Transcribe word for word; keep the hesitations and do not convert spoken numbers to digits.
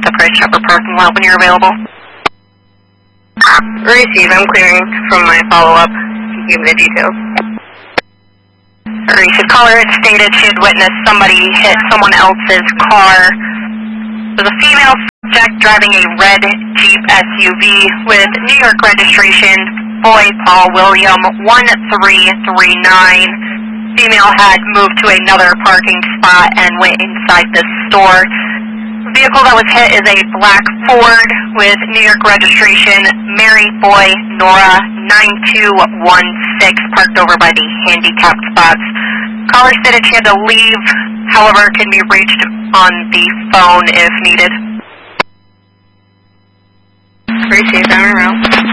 the Price Chopper parking lot when you're available. Receive. I'm clearing from my follow-up. Give me the details. Receive. Caller had stated she had witnessed somebody hit someone else's car. There's a female subject driving a red Jeep S U V with New York registration, boy Paul William one three three nine. Female had moved to another parking spot and went inside the store. The vehicle that was hit is a black Ford with New York registration, Mary Boy Nora nine two one six, parked over by the handicapped spots. Caller stated she had to leave, however, can be reached on the phone if needed. Receive. I'm around.